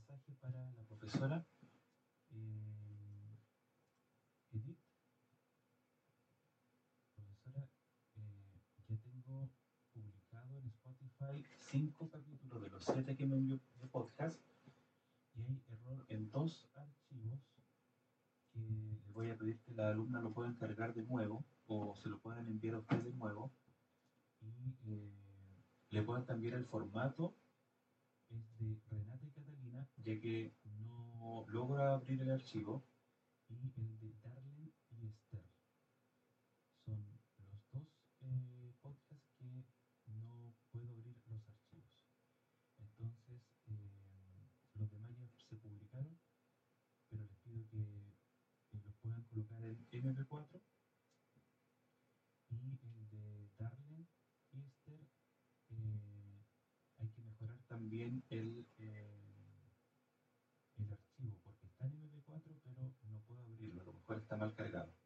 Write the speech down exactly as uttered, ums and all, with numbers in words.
mensaje para la profesora eh, Edith. Profesora, eh, ya tengo publicado en Spotify cinco capítulos de los siete que me envió de podcast y hay error en dos archivos que le voy a pedir que la alumna lo puedan cargar de nuevo o se lo puedan enviar a usted de nuevo y eh, le puedan cambiar el formato. Es de Renata y Catalina, ya que no logro abrir el archivo, y el de Darlen y Esther. Son los dos eh, podcasts que no puedo abrir los archivos. Entonces, eh, los demás ya se publicaron, pero les pido que eh, los puedan colocar en eme pe cuatro. Y el de Darlen y Esther, eh, hay que mejorar también el, eh, el archivo, porque está en eme pe cuatro, pero no puedo abrirlo, a lo mejor está mal cargado.